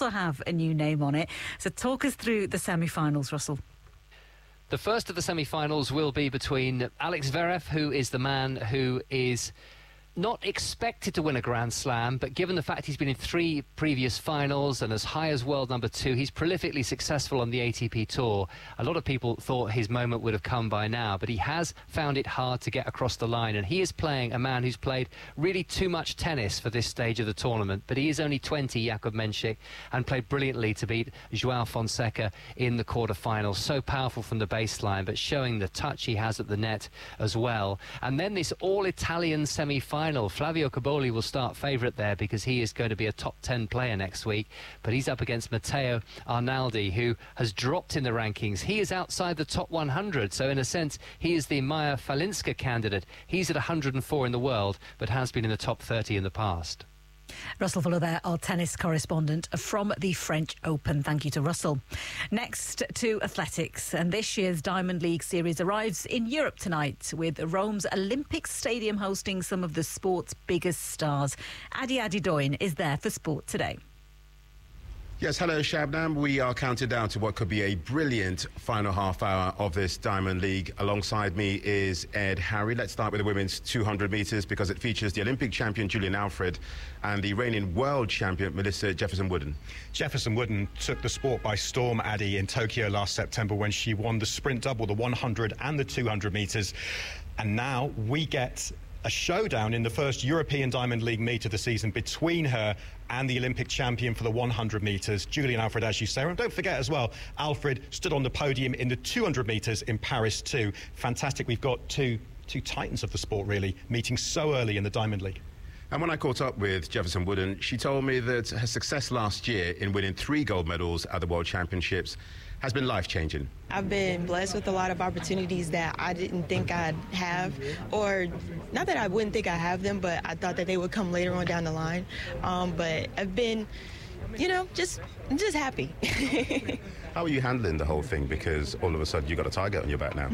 also have a new name on it. So talk us through the semi-finals, Russell. The first of the semi-finals will be between Alex Zverev, who is the man who is not expected to win a Grand Slam, but given the fact he's been in 3 previous finals and as high as world number 2, he's prolifically successful on the ATP Tour. A lot of people thought his moment would have come by now, but he has found it hard to get across the line, and he is playing a man who's played really too much tennis for this stage of the tournament. But he is only 20, Jakub Menšík, and played brilliantly to beat João Fonseca in the quarterfinals. So powerful from the baseline, but showing the touch he has at the net as well. And then this all-Italian semi-final. Flavio Cobolli will start favourite there because he is going to be a top 10 player next week, but he's up against Matteo Arnaldi, who has dropped in the rankings. He is outside the top 100, so in a sense he is the Maja Falinska candidate. He's at 104 in the world, but has been in the top 30 in the past. Russell Fuller there, our tennis correspondent from the French Open. Thank you to Russell. Next to athletics, and this year's Diamond League Series arrives in Europe tonight, with Rome's Olympic Stadium hosting some of the sport's biggest stars. Adi Adedoyin is there for Sport Today. Yes, hello Shabnam. We are counted down to what could be a brilliant final half hour of this Diamond League. Alongside me is Ed Harry. Let's start with the women's 200 metres because it features the Olympic champion Julian Alfred and the reigning world champion Melissa Jefferson-Wooden. Jefferson-Wooden took the sport by storm, Addy, in Tokyo last September when she won the sprint double, the 100 and the 200 metres. And now we get a showdown in the first European Diamond League meet of the season between her and the Olympic champion for the 100 metres, Julian Alfred, as you say. And don't forget as well, Alfred stood on the podium in the 200 metres in Paris too. Fantastic. We've got two titans of the sport, really, meeting so early in the Diamond League. And when I caught up with Jefferson-Wooden, she told me that her success last year in winning 3 gold medals at the World Championships has been life-changing. I've been blessed with a lot of opportunities that I didn't think I'd have, or not that I wouldn't think I have them, but I thought that they would come later on down the line. But I've been, I'm just happy. How are you handling the whole thing? Because all of a sudden you got a target on your back now.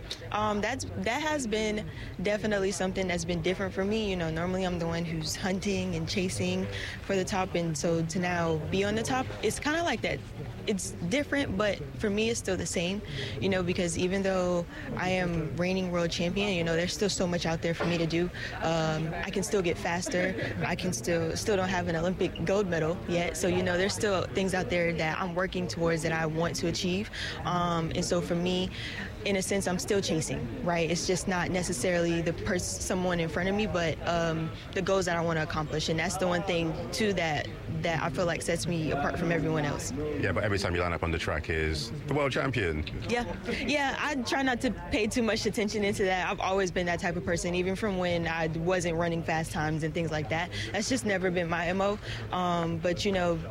That has been definitely something that's been different for me. Normally I'm the one who's hunting and chasing for the top, and so to now be on the top, it's kind of like that. It's different, but for me it's still the same, because even though I am reigning world champion, there's still so much out there for me to do. I can still get faster. I can still don't have an Olympic gold medal yet, so there's still things out there that I'm working towards that I want to achieve. And so for me, in a sense, I'm still chasing, right? It's just not necessarily someone in front of me, but the goals that I want to accomplish, and that's the one thing too that I feel like sets me apart from everyone else. Yeah, but every time you line up on the track is the world champion. Yeah, I try not to pay too much attention into that. I've always been that type of person, even from when I wasn't running fast times and things like that. That's just never been my MO. But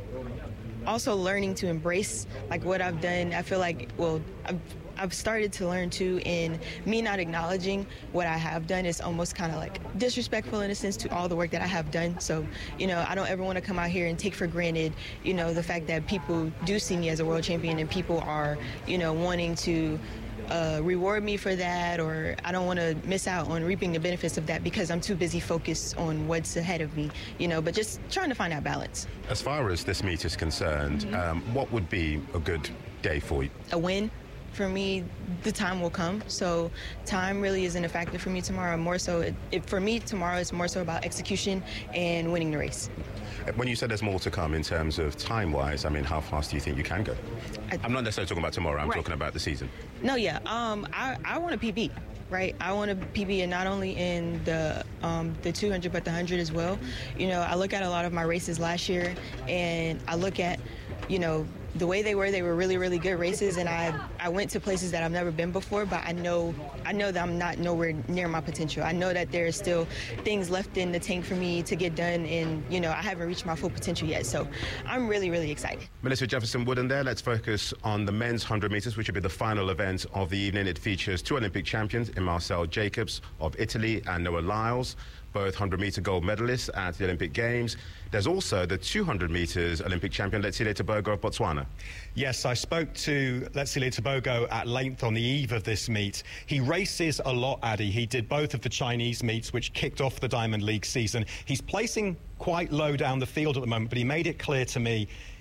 also learning to embrace what I've done. I feel like, I've started to learn too, in me not acknowledging what I have done is almost kind of disrespectful in a sense to all the work that I have done. So, I don't ever want to come out here and take for granted, the fact that people do see me as a world champion and people are, wanting to reward me for that, or I don't want to miss out on reaping the benefits of that because I'm too busy focused on what's ahead of me, but just trying to find that balance. As far as this meet is concerned, what would be a good day for you? A win. For me, the time will come. So time really isn't a factor for me tomorrow. More so, for me tomorrow, it's more so about execution and winning the race. When you said there's more to come in terms of time-wise, how fast do you think you can go? I'm not necessarily talking about tomorrow. I'm talking about the season. No, yeah. I want a PB. Right, I want a PB, and not only in the 200 but the 100 as well. I look at a lot of my races last year, and I look at, the way they were really, really good races, and I went to places that I've never been before, but I know that I'm not nowhere near my potential. I know that there are still things left in the tank for me to get done, and, I haven't reached my full potential yet, so I'm really, really excited. Melissa Jefferson-Wooden there. Let's focus on the men's 100 metres, which will be the final event of the evening. It features 2 Olympic champions in Marcel Jacobs of Italy and Noah Lyles, both 100-metre gold medalists at the Olympic Games. There's also the 200 metres Olympic champion Letsile Tebogo of Botswana. Yes, I spoke to Letsile Tebogo at length on the eve of this meet. He races a lot, Addy. He did both of the Chinese meets, which kicked off the Diamond League season. He's placing quite low down the field at the moment, but he made it clear to me